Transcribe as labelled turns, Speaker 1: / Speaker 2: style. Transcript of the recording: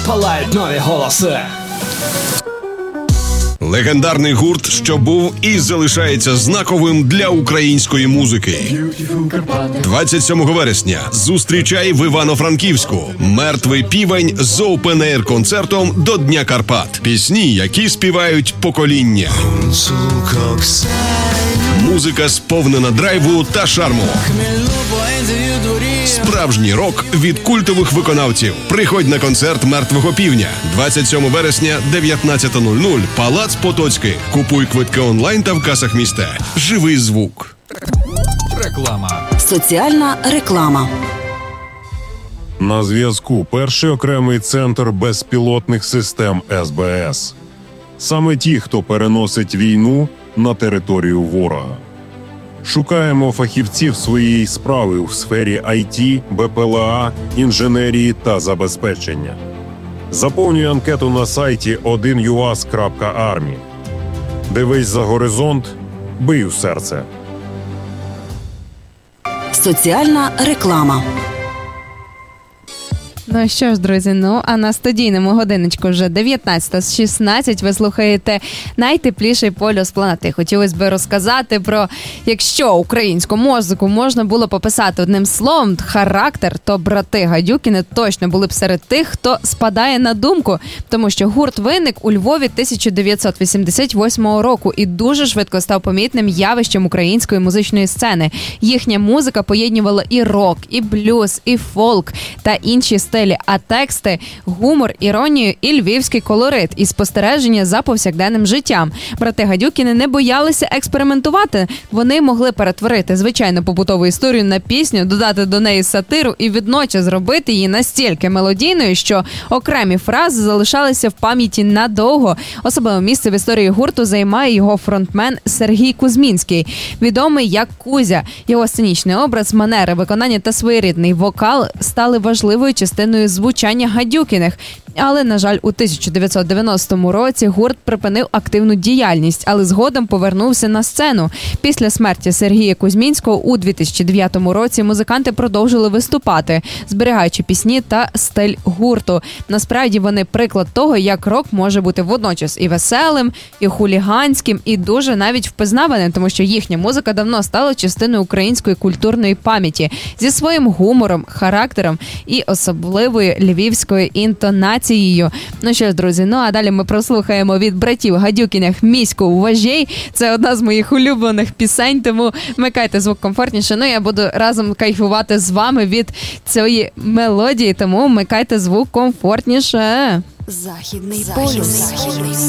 Speaker 1: палають нові голоси.
Speaker 2: Легендарний гурт, що був і залишається знаковим для української музики. 27 вересня зустрічай в Івано-Франківську «Мертвий півень» з оупен-ейр-концертом до Дня Карпат. Пісні, які співають покоління. Музика сповнена драйву та шарму. Справжній рок від культових виконавців. Приходь на концерт «Мертвого півня». 27 вересня, 19:00, Палац Потоцький. Купуй квитки онлайн та в касах міста. Живий звук.
Speaker 3: Реклама.
Speaker 4: Соціальна реклама.
Speaker 5: На зв'язку перший окремий центр безпілотних систем СБС. Саме ті, хто переносить війну на територію ворога. Шукаємо фахівців своєї справи у сфері IT, БПЛА, інженерії та забезпечення. Заповнюй анкету на сайті 1uas.army. Дивись за горизонт, бий у серце.
Speaker 4: Соціальна реклама.
Speaker 6: Ну що ж, друзі, а на студійному годиночку вже 19:16. Ви слухаєте найтепліший полюс планети. Хотілося б розказати про, якщо українську музику можна було пописати одним словом, характер, то брати Гадюкіни точно були б серед тих, хто спадає на думку, тому що гурт виник у Львові 1988 року і дуже швидко став помітним явищем української музичної сцени. Їхня музика поєднувала і рок, і блюз, і фолк та інші стилі, а тексти – гумор, іронію і львівський колорит, і спостереження за повсякденним життям. Брати Гадюкіни не боялися експериментувати. Вони могли перетворити звичайну побутову історію на пісню, додати до неї сатиру і водночас зробити її настільки мелодійною, що окремі фрази залишалися в пам'яті надовго. Особливе місце в історії гурту займає його фронтмен Сергій Кузьмінський, відомий як Кузя. Його сценічний образ, манери виконання та своєрідний вокал стали важливою частиною звучання Гадюкіних. Але, на жаль, у 1990 році гурт припинив активну діяльність, але згодом повернувся на сцену. Після смерті Сергія Кузьмінського у 2009 році музиканти продовжили виступати, зберігаючи пісні та стиль гурту. Насправді вони приклад того, як рок може бути водночас і веселим, і хуліганським, і дуже навіть впізнаваним, тому що їхня музика давно стала частиною української культурної пам'яті зі своїм гумором, характером і особливою львівською інтонацією. Ну що ж, друзі, а далі ми прослухаємо від братів Гадюкіних «Міську уважей». Це одна з моїх улюблених пісень, тому вмикайте звук комфортніше. Я буду разом кайфувати з вами від цієї мелодії, тому вмикайте звук комфортніше.
Speaker 4: Західний полюс.